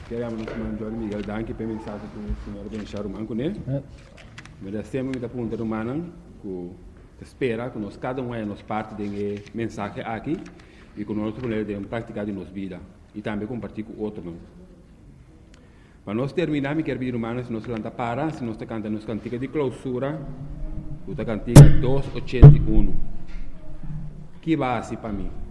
Queremos nos mandar Miguel Danke para mensagem que o senhor Benchar o manco, né? Mas temos muita pergunta humana que espera que nós cada um é nos parte de mensagem aqui e que nós podemos praticar de nossa vida e também compartilhar com outros. Para nós terminar, me quero pedir humana se nós lanta para, se nós cantamos nos cantiga de clausura, o cantiga 281. Que base para mim?